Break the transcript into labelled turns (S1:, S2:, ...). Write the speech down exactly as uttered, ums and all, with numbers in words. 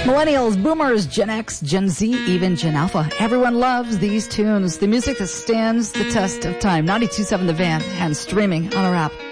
S1: Millennials, boomers, Gen X, Gen Z, even Gen Alpha. Everyone loves these tunes. The music that stands the test of time. ninety-two point seven The Van and streaming on our app.